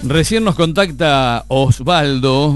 Recién nos contacta Osvaldo,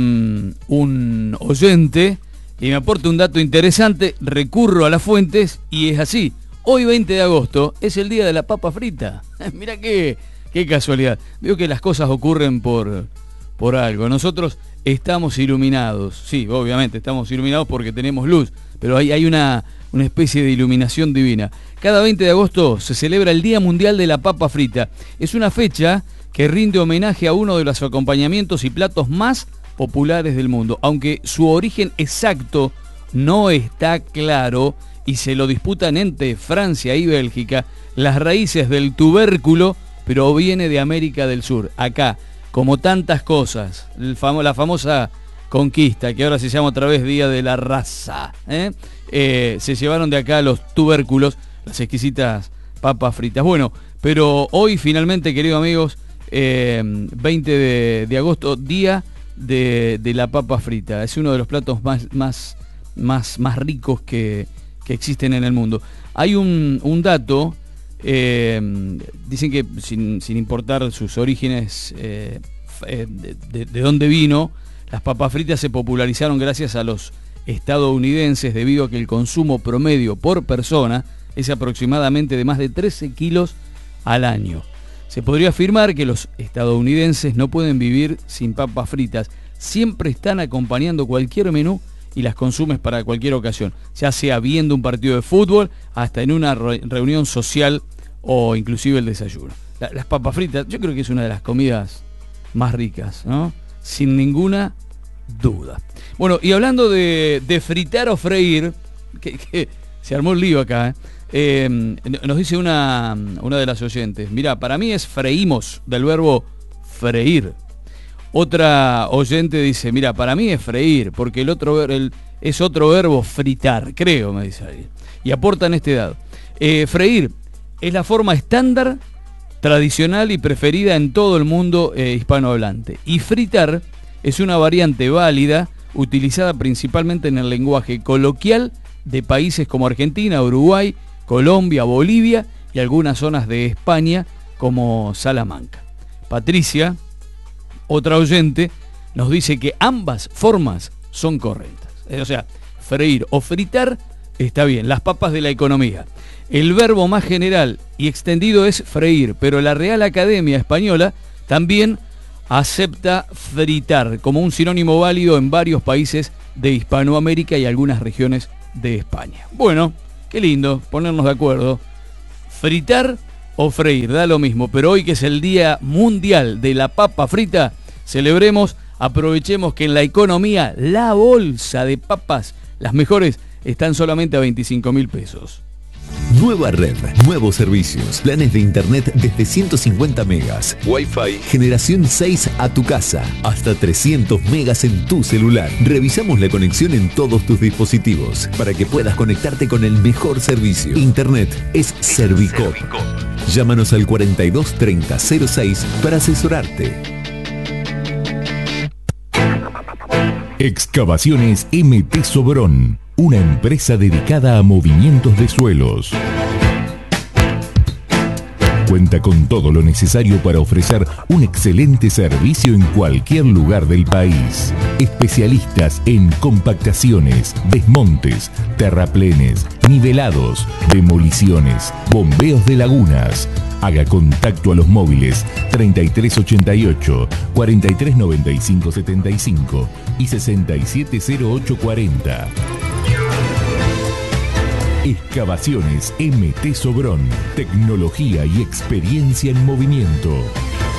un oyente, y me aporta un dato interesante. Recurro a las fuentes y es así. Hoy 20 de agosto es el día de la papa frita. Mirá qué casualidad. Veo que las cosas ocurren por algo. Nosotros estamos iluminados. Sí, obviamente estamos iluminados porque tenemos luz, pero hay una especie de iluminación divina. Cada 20 de agosto se celebra el Día Mundial de la Papa Frita. Es una fecha que rinde homenaje a uno de los acompañamientos y platos más populares del mundo, aunque su origen exacto no está claro y se lo disputan entre Francia y Bélgica. Las raíces del tubérculo proviene de América del Sur. Acá, como tantas cosas, la famosa conquista, que ahora se llama otra vez Día de la Raza, se llevaron de acá los tubérculos, las exquisitas papas fritas. Bueno, pero hoy finalmente, queridos amigos, 20 de agosto, día de la papa frita. Es uno de los platos más ricos que existen en el mundo. Hay un dato, dicen que sin importar sus orígenes, de dónde vino, las papas fritas se popularizaron gracias a los estadounidenses debido a que el consumo promedio por persona es aproximadamente de más de 13 kilos al año. Se podría afirmar que los estadounidenses no pueden vivir sin papas fritas. Siempre están acompañando cualquier menú y las consumes para cualquier ocasión, ya sea viendo un partido de fútbol, hasta en una reunión social o inclusive el desayuno. Las papas fritas, yo creo que es una de las comidas más ricas, ¿no? Sin ninguna duda. Bueno, y hablando de fritar o freír, que se armó el lío acá, nos dice una de las oyentes: mira, para mí es freímos, del verbo freír. Otra oyente dice: mira, para mí es freír, porque es otro verbo fritar, creo, me dice ahí. Y aportan este dato. Freír es la forma estándar, tradicional y preferida en todo el mundo hispanohablante. Y fritar es una variante válida, utilizada principalmente en el lenguaje coloquial de países como Argentina, Uruguay, Colombia, Bolivia y algunas zonas de España como Salamanca. Patricia, otra oyente, nos dice que ambas formas son correctas. O sea, freír o fritar está bien, las papas de la economía. El verbo más general y extendido es freír, pero la Real Academia Española también acepta fritar como un sinónimo válido en varios países de Hispanoamérica y algunas regiones de España. Bueno, qué lindo ponernos de acuerdo. Fritar o freír, da lo mismo, pero hoy que es el Día Mundial de la Papa Frita, celebremos, aprovechemos que en la economía la bolsa de papas, las mejores, están solamente a 25.000 pesos. Nueva red, nuevos servicios, planes de internet desde 150 megas, Wi-Fi, generación 6 a tu casa, hasta 300 megas en tu celular. Revisamos la conexión en todos tus dispositivos para que puedas conectarte con el mejor servicio. Internet es Servicop. Llámanos al 42 30 06 para asesorarte. Excavaciones MT Sobrón, una empresa dedicada a movimientos de suelos. Cuenta con todo lo necesario para ofrecer un excelente servicio en cualquier lugar del país. Especialistas en compactaciones, desmontes, terraplenes, nivelados, demoliciones, bombeos de lagunas. Haga contacto a los móviles 3388, 439575 y 670840. Excavaciones MT Sobrón, tecnología y experiencia en movimiento.